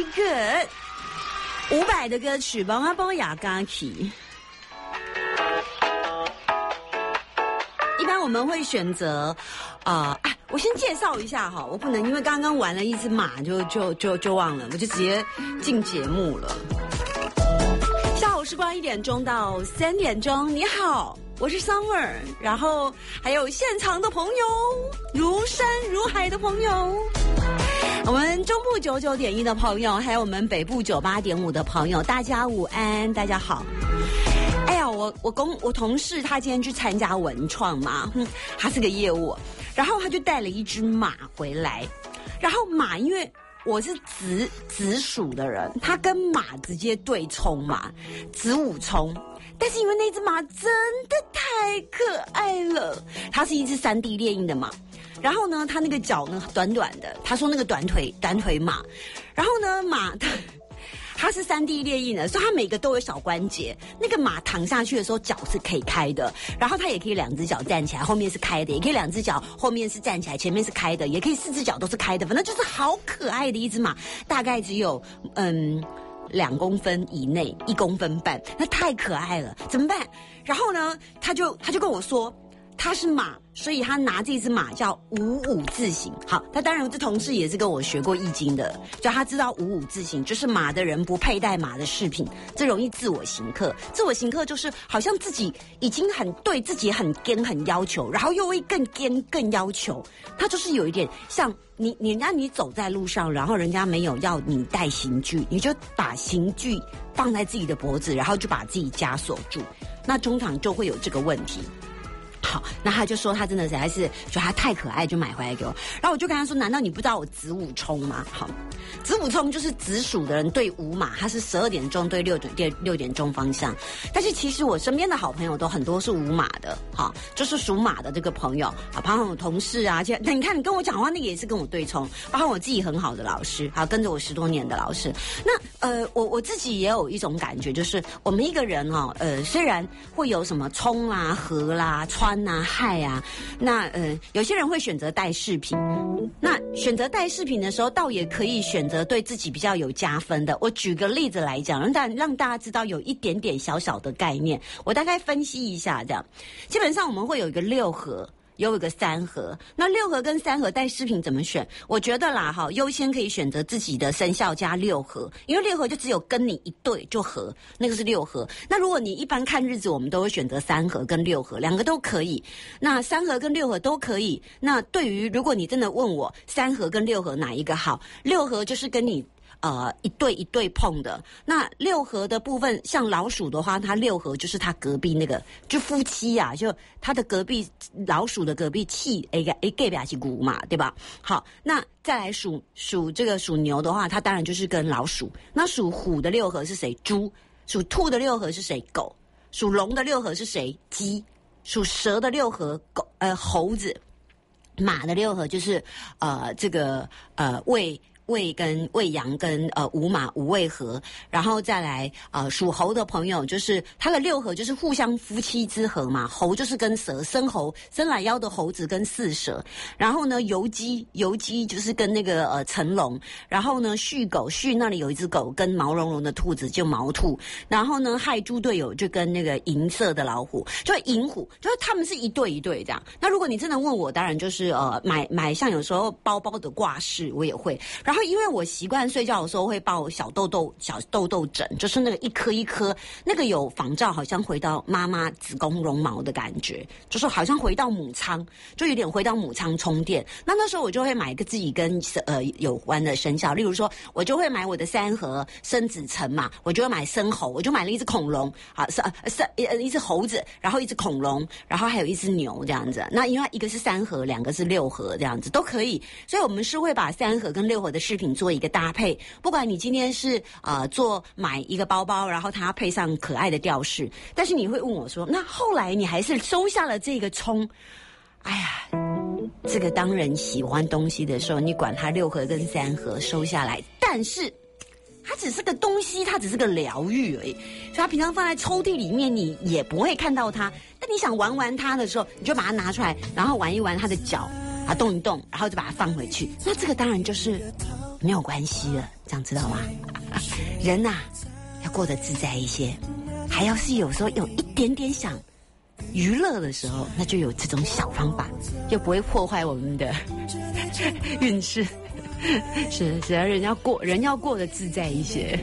good。伍佰的歌曲，帮我雅嘎起。一般我们会选择，我先介绍一下哈，我不能因为刚刚玩了一只马就忘了，我就直接进节目了。下午时光1点钟到3点钟，你好，我是 Summer， 然后还有现场的朋友，如山如海的朋友，我们中部99.1的朋友，还有我们北部98.5的朋友，大家午安，大家好。哎呀，我同事他今天去参加文创嘛，他是个业务，然后他就带了一只马回来，然后马因为我是子鼠的人，他跟马直接对冲嘛，子午冲。但是因为那只马真的太可爱了，它是一只3D 猎鹰的马，然后呢，它那个脚呢短短的，他说那个短腿马，然后呢马它是3D 猎鹰的，所以它每个都有小关节。那个马躺下去的时候，脚是可以开的，然后它也可以2只脚站起来，后面是开的，也可以2只脚后面是站起来，前面是开的，也可以4只脚都是开的，反正就是好可爱的一只马，大概只有2公分以内，1公分半，那太可爱了，怎么办？然后呢，他就跟我说，他是马，所以他拿这只马叫五五字形。好，他当然这同事也是跟我学过易经的，就他知道五五字形就是马的人不佩戴马的饰品，这容易自我刑克。自我刑克就是好像自己已经很对自己很坚很要求，然后又会更坚更要求，他就是有一点像你走在路上，然后人家没有要你戴刑具，你就把刑具放在自己的脖子，然后就把自己枷锁住，那通常就会有这个问题。好，那他就说他真的实在是觉得他太可爱，就买回来给我。然后我就跟他说，难道你不知道我子午冲吗？好，子午冲就是子鼠的人对午马，他是12点钟对6点钟方向。但是其实我身边的好朋友都很多是午马的，好，就是属马的这个朋友，好，包括我同事啊，那你看你跟我讲话那个也是跟我对冲，包括我自己很好的老师，好，跟着我10多年的老师。那我自己也有一种感觉，就是我们一个人虽然会有什么冲啦、合啦、川啊、亥啊，那有些人会选择带饰品，那选择带饰品的时候，倒也可以选择对自己比较有加分的。我举个例子来讲，让大家知道有一点点小小的概念。我大概分析一下，这样，基本上我们会有一个6合。有一个3合，那6合跟3合带饰品怎么选？我觉得啦，优先可以选择自己的生肖加6合，因为6合就只有跟你一对就合，那个是6合。那如果你一般看日子，我们都会选择3合跟6合，2个都可以。那3合跟6合都可以。那对于如果你真的问我3合跟6合哪一个好，6合就是跟你一对一对碰的。那6合的部分，像老鼠的话，它6合就是它隔壁那个，就夫妻啊，就它的隔壁老鼠的隔壁气隔壁是骨嘛，对吧？好，那再来属这个属牛的话，它当然就是跟老鼠。那属虎的6合是谁？猪。属兔的6合是谁？狗。属龙的6合是谁？鸡。属蛇的6合猴子。马的6合就是这个未羊跟午马午未合，然后再来属猴的朋友，就是他的6合就是互相夫妻之合嘛，猴就是跟蛇，生猴生来腰的猴子跟巳蛇，然后呢酉鸡就是跟那个辰龙，然后呢戌那里有一只狗跟毛茸茸的兔子就毛兔，然后呢亥猪队友就跟那个银色的老虎，就银虎，就是他们是一对一对这样。那如果你真的问我，当然就是买像有时候包包的挂饰我也会，然后因为我习惯睡觉的时候会抱小豆豆枕，就是那个一颗一颗，那个有仿照好像回到妈妈子宫绒毛的感觉，就是好像回到母仓，就有点回到母仓充电。那时候我就会买一个自己跟有关的生肖，例如说我就会买我的3合生子辰嘛，我就会买生猴，我就买了一只恐龙，好一只猴子，然后一只恐龙，然后还有一只牛这样子。那因为一个是3合，2个是6合这样子都可以，所以我们是会把3合跟6合的饰品做一个搭配。不管你今天是买一个包包，然后它配上可爱的吊饰，但是你会问我说，那后来你还是收下了这个冲，哎呀，这个当人喜欢东西的时候，你管它6合跟3合收下来，但是它只是个东西，它只是个疗愈而已，所以它平常放在抽屉里面你也不会看到它，但你想玩它的时候，你就把它拿出来，然后玩一玩它的脚， 啊动一动，然后就把它放回去。那这个当然就是没有关系了，这样知道吗？人呐，要过得自在一些，还要是有时候有一点点想娱乐的时候，那就有这种小方法，又不会破坏我们的运势。是，人要过得自在一些。